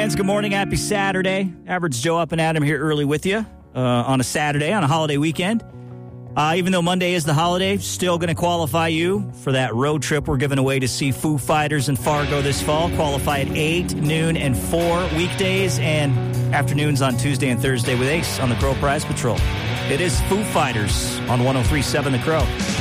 Good morning. Happy Saturday. Average Joe Up and Adam here early with you on a Saturday, on a holiday weekend. Even though Monday is the holiday, still going to qualify you for that road trip we're giving away to see Foo Fighters in Fargo this fall. Qualify at 8, noon, and 4 weekdays, and afternoons on Tuesday and Thursday with Ace on the Crow Prize Patrol. It is Foo Fighters on 103.7 The Crow.